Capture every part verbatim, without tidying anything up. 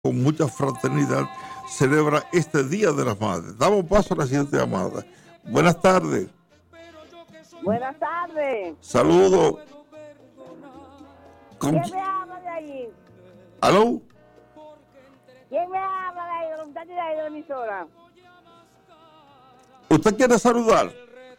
con mucha fraternidad, celebra este Día de las Madres. Damos paso a la siguiente llamada. Buenas tardes. Buenas tardes. Saludos. ¿Quién me habla de ahí? ¿Aló? ¿Quién me habla de ahí, de los muchachos de ahí de la emisora? ¿Usted quiere saludar?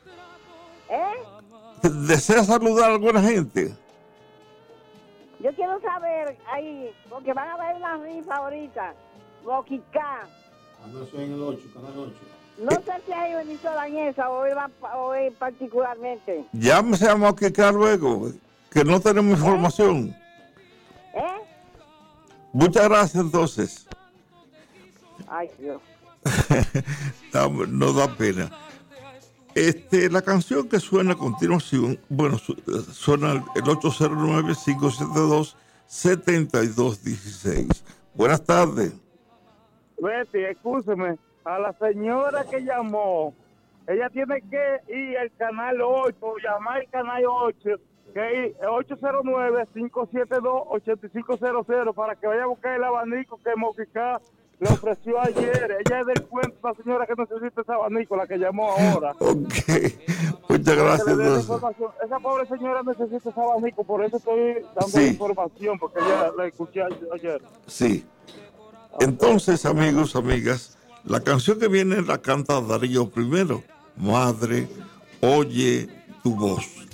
¿Eh? ¿Desea saludar a alguna gente? Yo quiero saber ahí, porque van a ver una rifa ahorita, Moquicá. Ando en el ocho, canal ocho. No sé si hay una emisora en esa o él, va, o él particularmente. Llámese a Moquicá luego, que no tenemos información. ¿Eh? Muchas gracias entonces. Ay, Dios. no, no da pena. Este, la canción que suena a continuación, bueno, su, suena el ocho cero nueve, cinco siete dos, siete dos uno seis. Buenas tardes. Betty, escúcheme, a la señora que llamó, ella tiene que ir al canal ocho, llamar al canal ocho, que es ocho cero nueve, cinco siete dos, ocho cinco cero cero, para que vaya a buscar el abanico que Moquicá le ofreció ayer. Ella es del cuento, la señora que necesita ese abanico, la que llamó ahora. Ok, muchas gracias. Esa pobre señora necesita ese abanico, por eso estoy dando Sí. información, porque ella la escuché ayer. Sí. Entonces, amigos, amigas, la canción que viene la canta Darío primero. Madre, oye tu voz.